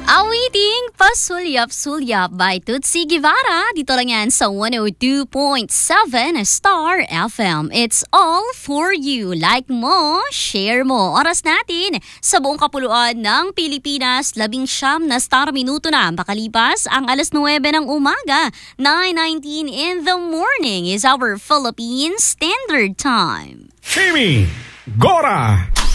Awiting Pasulyap-Sulyap by Tutsi Guevara. Dito lang yan sa 102.7 Star FM. It's all for you. Like mo, share mo. Oras natin sa buong kapuluan ng Pilipinas. 19 na star minuto na makalipas ang alas 9 ng umaga. 9:19 in the morning is our Philippine Standard Time. Kimi, Gora,